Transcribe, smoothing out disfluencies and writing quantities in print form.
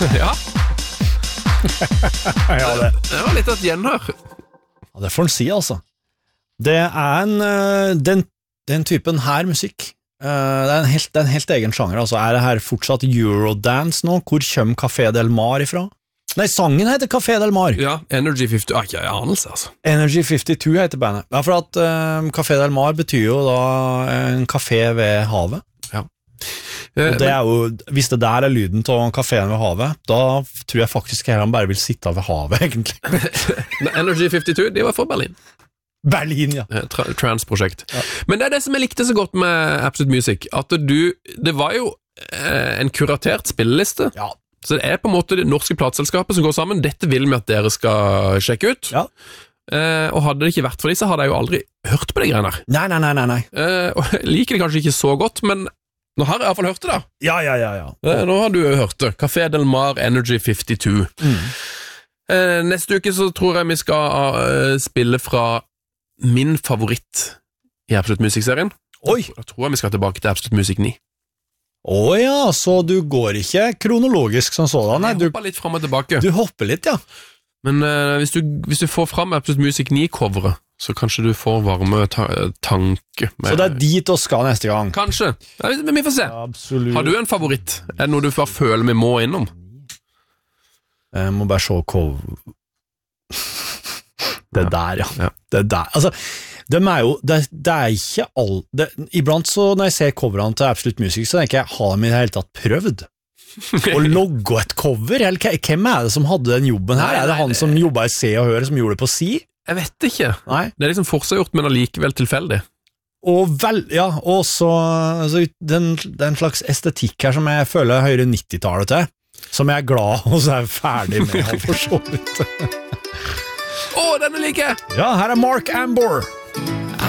Ja. Ja, Det var litt av et gjenhør. Ja, det får en si, altså. Det den typen her musikk, det er en helt egen sjanger, altså. Det her fortsatt Eurodance nå? Hvor kommer Café Del Mar ifra? Nei, sangen heter Café Del Mar. Ja, Energy 52, ikke anelse, altså. Energy 52 heter bandet. Ja, for at Café Del Mar betyr jo da en kafé ved havet. Ja. Og det jo, hvis det der lyden til kaféen ved havet, da tror jeg faktisk han bare vil sitte ved havet, egentlig. Energy 52, de var fra Berlin. Berlin, ja. Trans-prosjekt. Ja. Men det det som jeg likte så godt med Absolute Music, at det var jo en kuratert spilleliste. Ja. Så det på en måte det norske plateselskapet som går sammen. Dette vil vi at dere skal sjekke ut. Ja. Og hadde det ikke vært for de, så hadde jeg jo aldri hørt på de greiene her. Nei. Og jeg liker det kanskje ikke så godt, men nå har jeg i hvert fall hørt det da. Ja. Nå har du hørt det. Café Del Mar, Energy 52. Neste uke så tror jeg vi skal spille fra min favoritt i Absolute Music-serien. Oi! Da tror jeg vi skal tilbake til Absolute Music 9. Ja, så du går ikke kronologisk som sådan, nei? Jeg hopper litt frem og tilbake. Du hopper litt, ja. Men hvis du får frem Absolute Music 9-coveret, så kanskje du får varme tanke. Så det dit å skal neste gang? Kanskje, men vi får se. Absolutt. Har du en favoritt? Det noe du bare føler vi må innom? Jeg må bare se cover. Det der, ja. Det der, altså, det ikke iblant så når jeg ser coverene til Absolute Music, så tenker jeg, har de i det hele tatt prøvd å logge et cover? Eller hvem det som hadde den jobben her? Det han som jobbet i Se og Hør, som gjorde det på Si? Jeg vet ikke. Nei. Det liksom forseggjort, men allikevel tilfeldig. Og så altså, den slags estetikk her som jeg føler hører 90-tallet til, som jeg glad og så ferdig med, for så vidt. Denne liker jeg! Ja, her Mark Ambor.